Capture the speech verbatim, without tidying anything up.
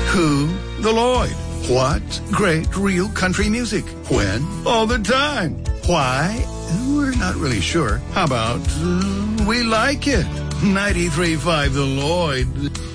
Who? The Lloyd. What? Great real country music. When? All the time. Why? We're not really sure. How about uh, we like it? ninety-three point five The Lloyd.